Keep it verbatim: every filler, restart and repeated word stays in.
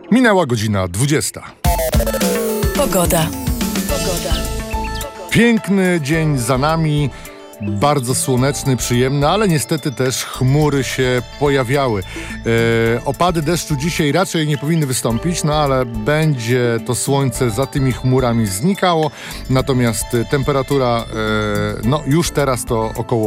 Minęła godzina dwudziesta. Pogoda. Pogoda. Piękny dzień za nami, bardzo słoneczny, przyjemny, ale niestety też chmury się pojawiały. E, opady deszczu dzisiaj raczej nie powinny wystąpić, no ale będzie to słońce za tymi chmurami znikało, natomiast temperatura e, no już teraz to około